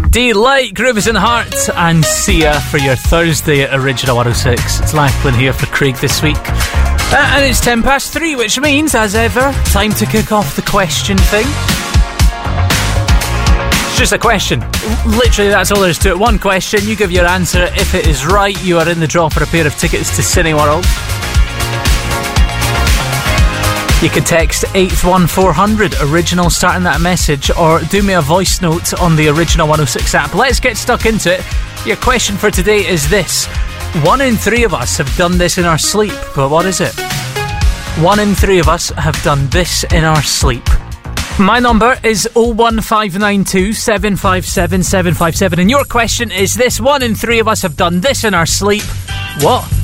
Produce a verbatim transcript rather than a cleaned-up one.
Delight, Grooves and Heart, and Sia for your Thursday at Original one oh six. It's Lachlan here for Craig this week. Uh, and it's ten past three, which means, as ever, time to kick off the question thing. It's just a question. Literally, that's all there is to it. One question, you give your answer. If it is right, you are in the draw for a pair of tickets to Cineworld. You can text eight one four hundred, original, starting that message, or do me a voice note on the Original one oh six app. Let's get stuck into it. Your question for today is this. One in three of us have done this in our sleep, but what is it? One in three of us have done this in our sleep. My number is oh one five nine two, seven five seven, seven five seven, and your question is this. One in three of us have done this in our sleep. What?